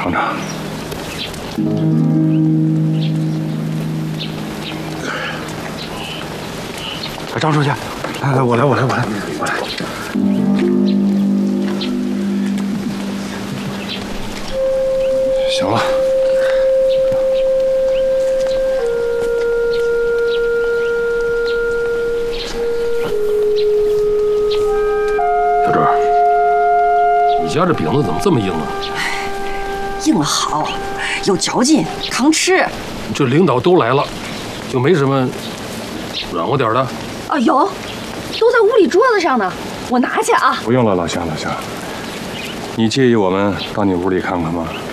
尝尝。张书记，来，我来。行了。 小郑，你家这饼子怎么这么硬啊？ 硬了好，有嚼劲，扛吃。 这领导都来了，就没什么软和点的？ 啊，有，都在屋里桌子上呢，我拿去啊。 不用了，老乡，你介意我们到你屋里看看吗？